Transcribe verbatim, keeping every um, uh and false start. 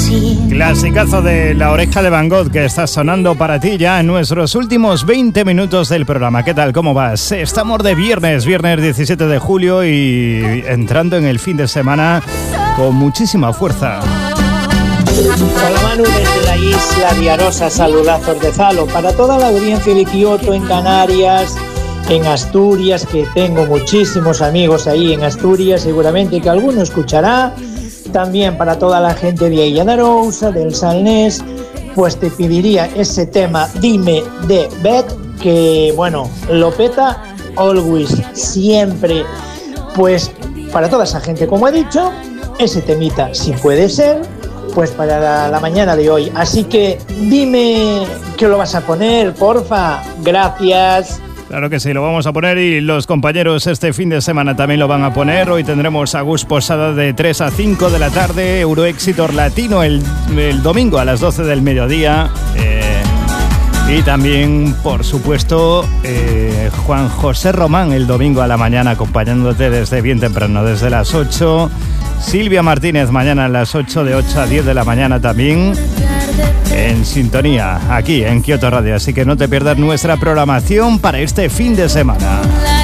así. Clasicazo de La Oreja de Van Gogh que está sonando para ti ya en nuestros últimos veinte minutos del programa. ¿Qué tal? ¿Cómo vas? Estamos de viernes, viernes diecisiete de julio y entrando en el fin de semana con muchísima fuerza. Hola Manu, desde la isla de Arosa, saludazos de Zalo. Para toda la audiencia de Kioto, en Canarias, en Asturias, que tengo muchísimos amigos ahí en Asturias, seguramente que alguno escuchará. También para toda la gente de Illa de Arousa, del Salnés, pues te pediría ese tema Dime de Beck, que bueno, lo peta always, siempre. Pues para toda esa gente, como he dicho, ese temita, si puede ser, pues para la, la mañana de hoy. Así que dime que lo vas a poner, porfa. Gracias. Claro que sí, lo vamos a poner y los compañeros este fin de semana también lo van a poner. Hoy tendremos a Gus Posada de tres a cinco de la tarde, Euroéxitos Latino el, el domingo a las doce del mediodía. Eh, y también, por supuesto, eh, Juan José Román el domingo a la mañana acompañándote desde bien temprano, desde las ocho. Silvia Martínez mañana a las ocho, de ocho a diez de la mañana también. En sintonía, aquí en Kioto Radio, así que no te pierdas nuestra programación para este fin de semana.